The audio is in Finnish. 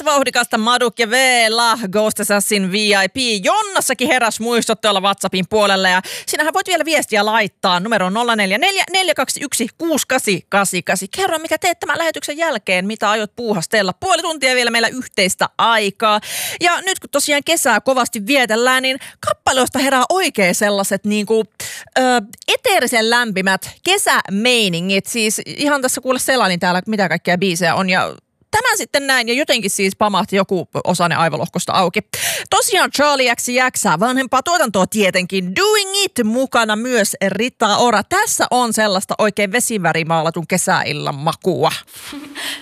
vauhdikasta Maduk ja Veela, Ghost Assassin VIP. Jonnassakin heräs muistutteella WhatsAppin puolelle ja sinähän voit vielä viestiä laittaa numero 044 421 6888. Kerro, mitä teet tämän lähetyksen jälkeen, mitä aiot puuhastella. Puoli tuntia vielä meillä yhteistä aikaa. Ja nyt kun tosiaan kesää kovasti vietellään, niin kappaleista herää oikein sellaiset eteerisen lämpimät kesämeiningit. Siis ihan tässä kuule selailin täällä, mitä kaikkea biisejä on ja tämän sitten näin ja jotenkin siis pamahti joku osainen aivolohkosta auki. Tosiaan Charlie XCX, vanhempaa tuotantoa tietenkin, Doing It mukana myös Rita Ora. Tässä on sellaista oikein vesivärimaalatun kesäillan makua.